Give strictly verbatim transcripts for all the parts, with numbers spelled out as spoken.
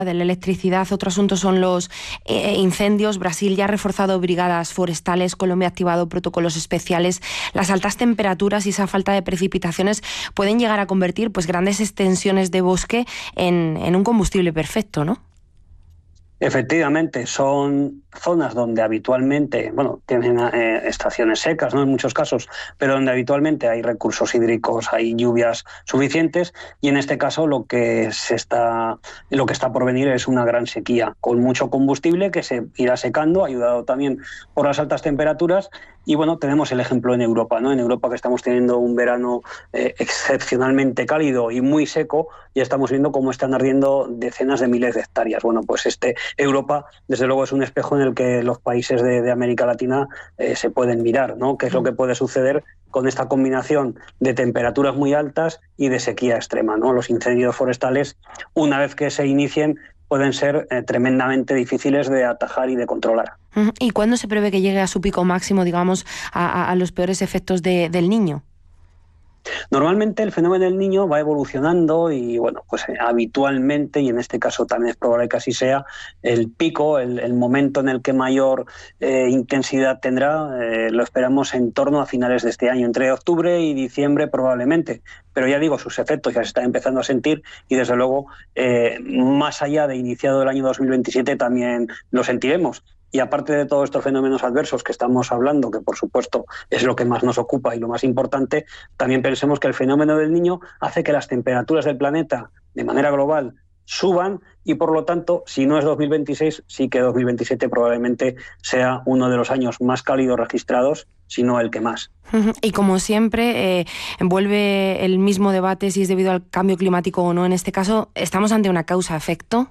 de la electricidad, otro asunto son los eh, incendios. Brasil ya ha reforzado brigadas forestales, Colombia ha activado protocolos especiales. Las altas temperaturas y esa falta de precipitaciones pueden llegar a convertir pues grandes extensiones de bosque en, en un combustible perfecto, ¿no? Efectivamente, son zonas donde habitualmente, bueno, tienen eh, estaciones secas, ¿no? En muchos casos, pero donde habitualmente hay recursos hídricos, hay lluvias suficientes, y en este caso lo que se está, lo que está por venir es una gran sequía con mucho combustible que se irá secando, ayudado también por las altas temperaturas. Y bueno, tenemos el ejemplo en Europa, ¿no? En Europa, que estamos teniendo un verano eh, excepcionalmente cálido y muy seco, y estamos viendo cómo están ardiendo decenas de miles de hectáreas. Bueno, pues este Europa, desde luego, es un espejo en el que los países de, de América Latina eh, se pueden mirar, ¿no? ¿Qué es lo que puede suceder con esta combinación de temperaturas muy altas y de sequía extrema, ¿no? Los incendios forestales, una vez que se inicien, pueden ser eh, tremendamente difíciles de atajar y de controlar. ¿Y cuándo se prevé que llegue a su pico máximo, digamos, a, a los peores efectos de, del Niño? Normalmente el fenómeno del Niño va evolucionando y, bueno, pues eh, habitualmente, y en este caso también es probable que así sea, el pico, el, el momento en el que mayor eh, intensidad tendrá, eh, lo esperamos en torno a finales de este año, entre octubre y diciembre probablemente. Pero ya digo, sus efectos ya se están empezando a sentir y, desde luego, eh, más allá de iniciado el año dos mil veintisiete también lo sentiremos. Y aparte de todos estos fenómenos adversos que estamos hablando, que por supuesto es lo que más nos ocupa y lo más importante, también pensemos que el fenómeno del Niño hace que las temperaturas del planeta de manera global suban y, por lo tanto, si no es dos mil veintiséis, sí que dos mil veintisiete probablemente sea uno de los años más cálidos registrados, si no el que más. Y como siempre, eh, vuelve el mismo debate si es debido al cambio climático o no. En este caso, ¿estamos ante una causa-efecto?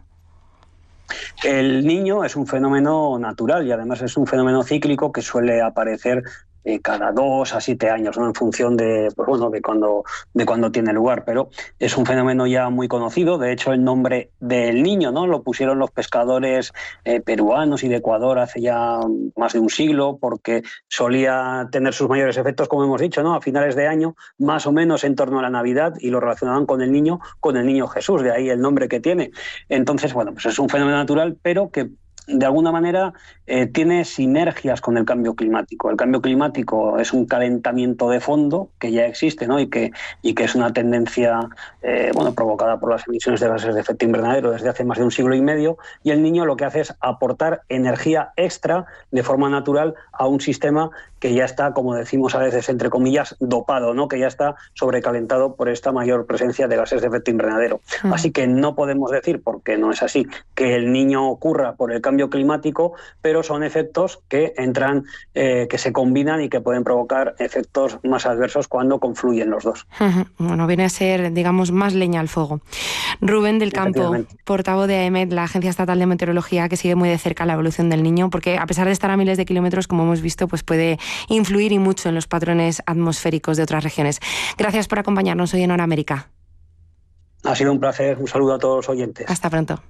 El Niño es un fenómeno natural y además es un fenómeno cíclico que suele aparecer eh, cada dos a siete años, ¿no? En función de, pues bueno, de cuando, de cuando tiene lugar, pero es un fenómeno ya muy conocido. De hecho, el nombre del Niño, ¿no?, lo pusieron los pescadores eh, peruanos y de Ecuador hace ya más de un siglo, porque solía tener sus mayores efectos, como hemos dicho, ¿no?, a finales de año, más o menos en torno a la Navidad, y lo relacionaban con el Niño, con el Niño Jesús, de ahí el nombre que tiene. Entonces, bueno, pues es un fenómeno natural, pero que de alguna manera eh, tiene sinergias con el cambio climático. El cambio climático es un calentamiento de fondo que ya existe, ¿no?, y que, y que es una tendencia eh, bueno, provocada por las emisiones de gases de efecto invernadero desde hace más de un siglo y medio, y el Niño lo que hace es aportar energía extra de forma natural a un sistema que ya está, como decimos a veces, entre comillas, dopado, ¿no?, que ya está sobrecalentado por esta mayor presencia de gases de efecto invernadero. Mm. Así que no podemos decir, porque no es así, que el Niño ocurra por el cambio climático, pero son efectos que entran, eh, que se combinan y que pueden provocar efectos más adversos cuando confluyen los dos. Bueno, viene a ser, digamos, más leña al fuego. Rubén del Campo, portavoz de AEMET, la Agencia Estatal de Meteorología, que sigue muy de cerca la evolución del Niño, porque a pesar de estar a miles de kilómetros, como hemos visto, pues puede influir y mucho en los patrones atmosféricos de otras regiones. Gracias por acompañarnos hoy en Hora América. Ha sido un placer. Un saludo a todos los oyentes. Hasta pronto.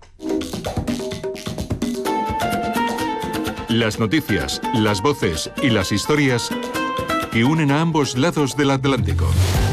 Las noticias, las voces y las historias que unen a ambos lados del Atlántico.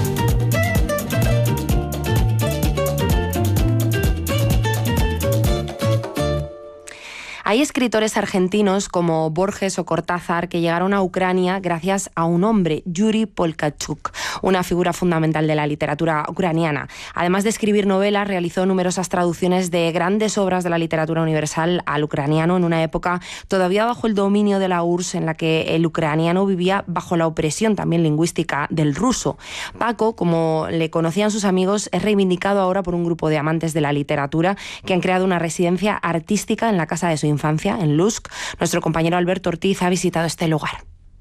Hay escritores argentinos como Borges o Cortázar que llegaron a Ucrania gracias a un hombre, Yuri Polkachuk, una figura fundamental de la literatura ucraniana. Además de escribir novelas, realizó numerosas traducciones de grandes obras de la literatura universal al ucraniano en una época todavía bajo el dominio de la U R S S, en la que el ucraniano vivía bajo la opresión también lingüística del ruso. Paco, como le conocían sus amigos, es reivindicado ahora por un grupo de amantes de la literatura que han creado una residencia artística en la casa de su infancia, en Lutsk. Nuestro compañero Alberto Ortiz ha visitado este lugar.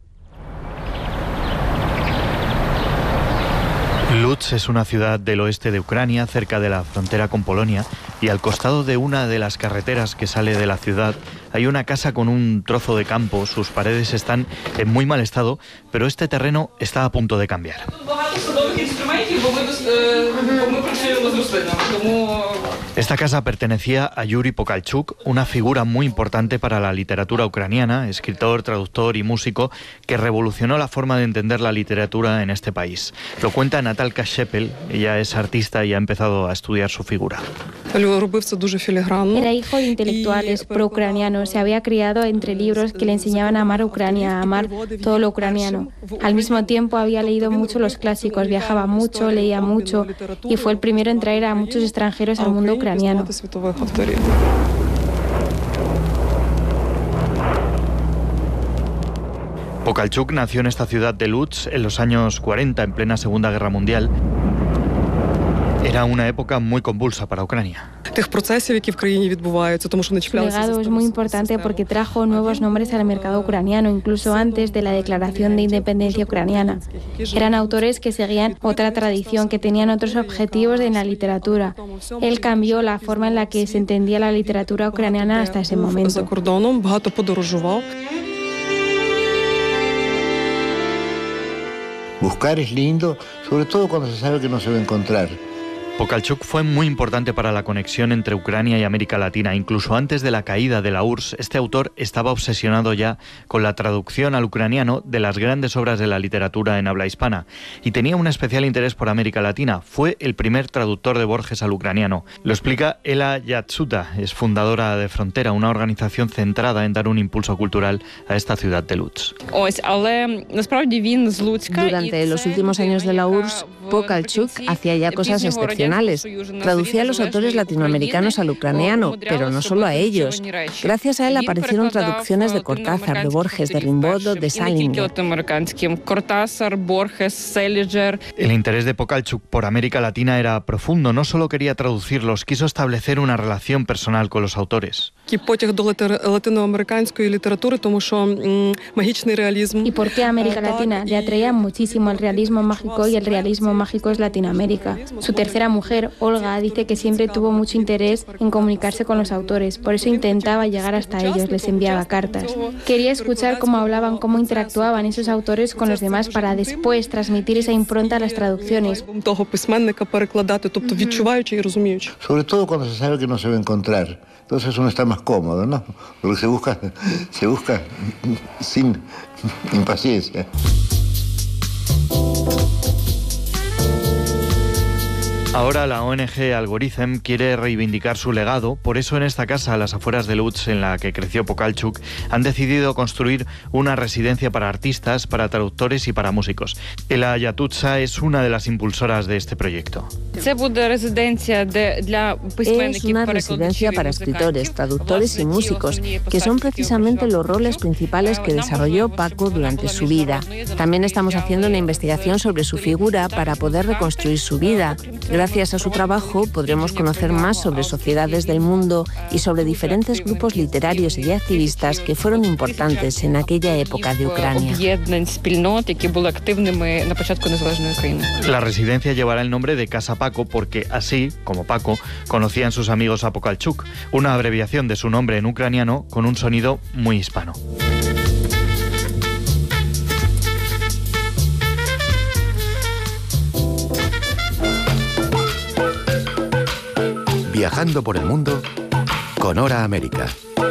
Lutsk es una ciudad del oeste de Ucrania, cerca de la frontera con Polonia, y al costado de una de las carreteras que sale de la ciudad hay una casa con un trozo de campo. Sus paredes están en muy mal estado, pero este terreno está a punto de cambiar. Esta casa pertenecía a Yuri Pokalchuk, una figura muy importante para la literatura ucraniana, escritor, traductor y músico que revolucionó la forma de entender la literatura en este país. Lo cuenta Natalka Shepel, ella es artista y ha empezado a estudiar su figura. Era hijo de intelectuales pro-ucranianos, se había criado entre libros que le enseñaban a amar Ucrania, a amar todo lo ucraniano. Al mismo tiempo había leído mucho los clásicos, viajaba mucho, leía mucho y fue el primero en traer a muchos extranjeros al mundo ucraniano. Pokalchuk nació en esta ciudad de Lutsk en los años cuarenta, en plena Segunda Guerra Mundial. Era una época muy convulsa para Ucrania. Su legado es muy importante porque trajo nuevos nombres al mercado ucraniano, incluso antes de la declaración de independencia ucraniana. Eran autores que seguían otra tradición, que tenían otros objetivos en la literatura. Él cambió la forma en la que se entendía la literatura ucraniana hasta ese momento. Buscar es lindo, sobre todo cuando se sabe que no se va a encontrar. Pokalchuk fue muy importante para la conexión entre Ucrania y América Latina. Incluso antes de la caída de la U R S S, este autor estaba obsesionado ya con la traducción al ucraniano de las grandes obras de la literatura en habla hispana y tenía un especial interés por América Latina. Fue el primer traductor de Borges al ucraniano. Lo explica Ela Yatsuta, es fundadora de Frontera, una organización centrada en dar un impulso cultural a esta ciudad de Lutsk. Durante los últimos años de la U R S S, Pokalchuk hacía ya cosas excepcionales. Traducía a los autores latinoamericanos al ucraniano, pero no solo a ellos. Gracias a él aparecieron traducciones de Cortázar, de Borges, de Rimbaud, de Salinger. El interés de Pokalchuk por América Latina era profundo. No solo quería traducirlos, quiso establecer una relación personal con los autores. ¿Y por qué América Latina? Le atraía muchísimo el realismo mágico y el realismo mágico es Latinoamérica. Su tercera mujer, Olga, dice que siempre tuvo mucho interés en comunicarse con los autores, por eso intentaba llegar hasta ellos, les enviaba cartas. Quería escuchar cómo hablaban, cómo interactuaban esos autores con los demás para después transmitir esa impronta a las traducciones. Sobre todo cuando se sabe que no se va a encontrar. Entonces uno está más cómodo, ¿no? Porque se busca, se busca sin impaciencia. Ahora la O N G Algorithm quiere reivindicar su legado, por eso en esta casa, a las afueras de Lutsk, en la que creció Pokalchuk, han decidido construir una residencia para artistas, para traductores y para músicos. Ela Yatutsa es una de las impulsoras de este proyecto. Es una residencia para escritores, traductores y músicos, que son precisamente los roles principales que desarrolló Paco durante su vida. También estamos haciendo una investigación sobre su figura para poder reconstruir su vida. Gracias a su trabajo podremos conocer más sobre sociedades del mundo y sobre diferentes grupos literarios y de activistas que fueron importantes en aquella época de Ucrania. La residencia llevará el nombre de Casa Paco porque así, como Paco, conocían sus amigos a Pokalchuk, una abreviación de su nombre en ucraniano con un sonido muy hispano. Viajando por el mundo con Hora América.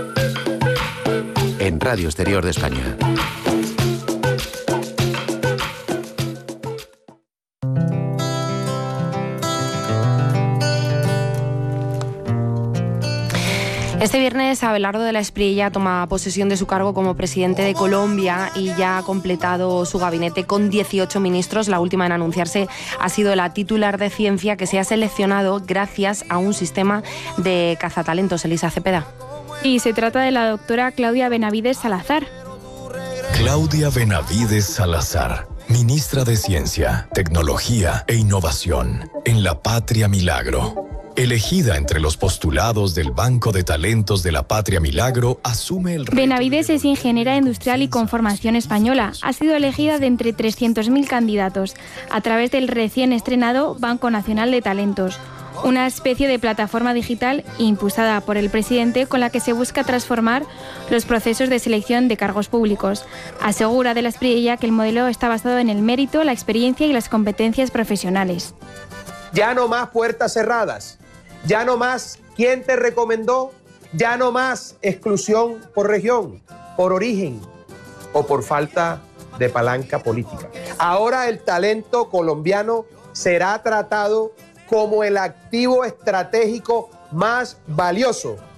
En Radio Exterior de España. Este viernes Abelardo de la Espriella toma posesión de su cargo como presidente de Colombia y ya ha completado su gabinete con dieciocho ministros. La última en anunciarse ha sido la titular de Ciencia, que se ha seleccionado gracias a un sistema de cazatalentos. Elisa Cepeda. Y se trata de la doctora Claudia Benavides Salazar. Claudia Benavides Salazar, ministra de Ciencia, Tecnología e Innovación en la Patria Milagro. Elegida entre los postulados del Banco de Talentos de la Patria Milagro, asume el reto. Benavides es ingeniera industrial y con formación española. Ha sido elegida de entre trescientos mil candidatos a través del recién estrenado Banco Nacional de Talentos, una especie de plataforma digital impulsada por el presidente con la que se busca transformar los procesos de selección de cargos públicos. Asegura de la Espriella que el modelo está basado en el mérito, la experiencia y las competencias profesionales. Ya no más puertas cerradas. Ya no más, ¿quién te recomendó? Ya no más exclusión por región, por origen o por falta de palanca política. Ahora el talento colombiano será tratado como el activo estratégico más valioso